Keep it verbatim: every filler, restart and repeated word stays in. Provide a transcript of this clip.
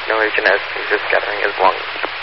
no agent has been just gathering his belongings.